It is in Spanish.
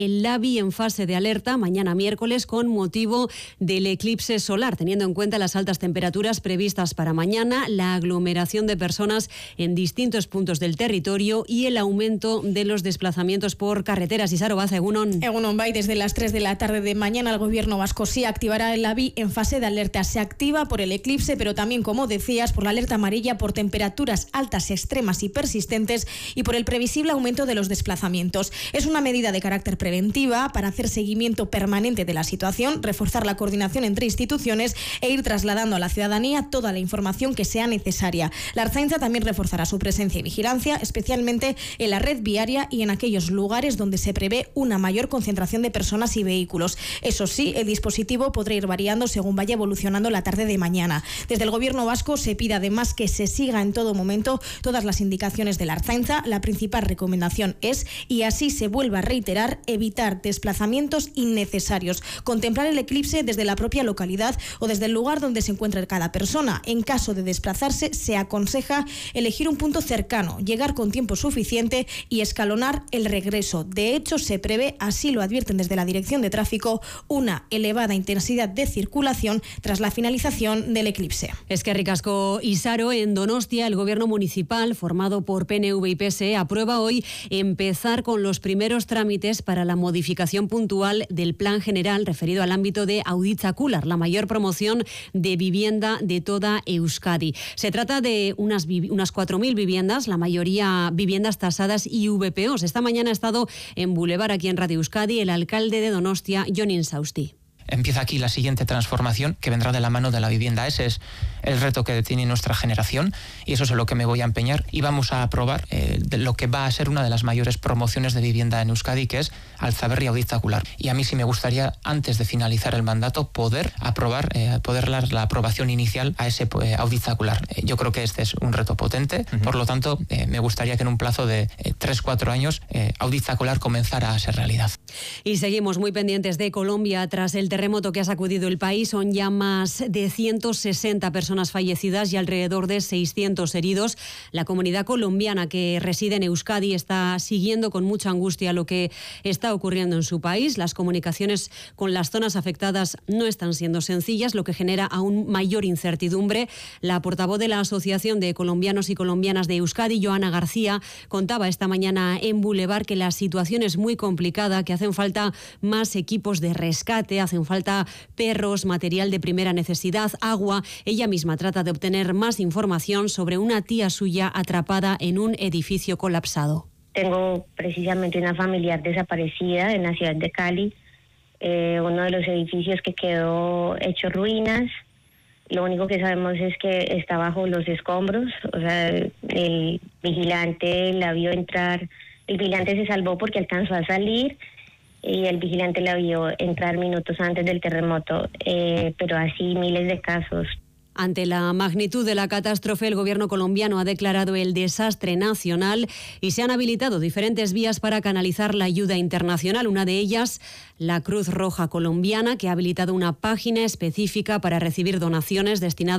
el Labi en fase de alerta mañana miércoles con motivo del eclipse solar, teniendo en cuenta las altas temperaturas previstas para mañana, la aglomeración de personas en distintos puntos del territorio y el aumento de los desplazamientos por carreteras. Isaro Baza, Egunon. Egunon Bay, desde las 3 de la tarde de mañana el gobierno vasco sí activará el Labi en fase de alerta. Se activa por el eclipse, pero también, como decías, por la alerta amarilla por temperaturas altas, extremas y persistentes y por el previsible aumento de los desplazamientos. Es una medida de carácter preventiva para hacer seguimiento permanente de la situación, reforzar la coordinación entre instituciones e ir trasladando a la ciudadanía toda la información que sea necesaria. La Ertzaintza también reforzará su presencia y vigilancia, especialmente en la red viaria y en aquellos lugares donde se prevé una mayor concentración de personas y vehículos. Eso sí, el dispositivo podrá ir variando según vaya evolucionando la tarde de mañana. Desde el gobierno vasco se pide además que se siga en todo momento todas las indicaciones de la Ertzaintza. La principal recomendación es, y así se vuelve a reiterar, evitar desplazamientos innecesarios, contemplar el eclipse desde la propia localidad o desde el lugar donde se encuentre cada persona. En caso de desplazarse, se aconseja elegir un punto cercano, llegar con tiempo suficiente y escalonar el regreso. De hecho, se prevé, así lo advierten desde la Dirección de Tráfico, una elevada intensidad de circulación tras la finalización del eclipse. Eskerrik asko, Isaro. En Donostia, el gobierno municipal, formado por PNV y PSE, aprueba hoy empezar con los primeros trámites para la modificación puntual del plan general referido al ámbito de Auditzakular, la mayor promoción de vivienda de toda Euskadi. Se trata de unas 4.000 viviendas, la mayoría viviendas tasadas y VPOs. Esta mañana ha estado en Boulevard, aquí en Radio Euskadi, el alcalde de Donostia, Jon Insausti. Empieza aquí la siguiente transformación que vendrá de la mano de la vivienda. Ese es el reto que tiene nuestra generación y eso es en lo que me voy a empeñar. Y vamos a aprobar lo que va a ser una de las mayores promociones de vivienda en Euskadi, que es Altzaberri Auditzakular. Y a mí sí me gustaría, antes de finalizar el mandato, poder aprobar, la aprobación inicial a ese Auditzakular. Yo creo que este es un reto potente. Por lo tanto, me gustaría que en un plazo de 3-4 años Auditzakular comenzara a ser realidad. Y seguimos muy pendientes de Colombia. Tras el terremoto que ha sacudido el país, son ya más de 160 personas fallecidas y alrededor de 600 heridos. La comunidad colombiana que reside en Euskadi está siguiendo con mucha angustia lo que está ocurriendo en su país. Las comunicaciones con las zonas afectadas no están siendo sencillas, lo que genera aún mayor incertidumbre. La portavoz de la Asociación de Colombianos y Colombianas de Euskadi, Joana García, contaba esta mañana en Boulevard que la situación es muy complicada, que hacen falta más equipos de rescate, hacen falta perros, material de primera necesidad, agua. Ella misma trata de obtener más información sobre una tía suya atrapada en un edificio colapsado. Tengo precisamente una familiar desaparecida en la ciudad de Cali, uno de los edificios que quedó hecho ruinas. Lo único que sabemos es que está bajo los escombros, o sea, el vigilante la vio entrar, el vigilante se salvó porque alcanzó a salir y el vigilante la vio entrar minutos antes del terremoto, pero así miles de casos. Ante la magnitud de la catástrofe, el gobierno colombiano ha declarado el desastre nacional y se han habilitado diferentes vías para canalizar la ayuda internacional. Una de ellas, la Cruz Roja Colombiana, que ha habilitado una página específica para recibir donaciones destinadas